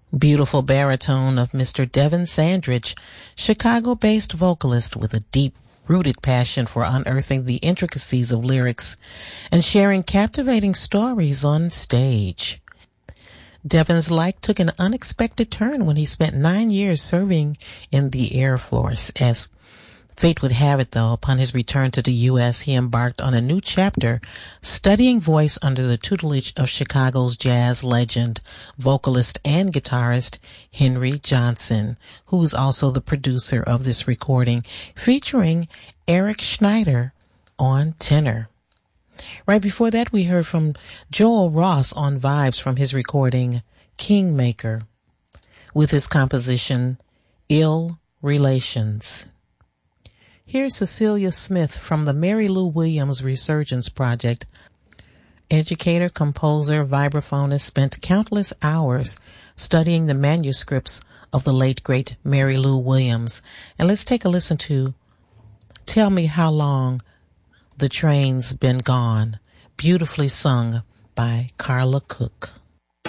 Beautiful baritone of Mr. Devin Sandridge, Chicago-based vocalist with a deep-rooted passion for unearthing the intricacies of lyrics and sharing captivating stories on stage. Devin's life took an unexpected turn when he spent 9 years serving in the Air Force. As fate would have it, though, upon his return to the U.S., he embarked on a new chapter, studying voice under the tutelage of Chicago's jazz legend, vocalist and guitarist Henry Johnson, who is also the producer of this recording, featuring Eric Schneider on tenor. Right before that, we heard from Joel Ross on vibes from his recording Kingmaker, with his composition Ill Relations. Here's Cecilia Smith from the Mary Lou Williams Resurgence Project. Educator, composer, vibraphonist spent countless hours studying the manuscripts of the late, great Mary Lou Williams. And let's take a listen to Tell Me How Long the Train's Been Gone, beautifully sung by Carla Cook.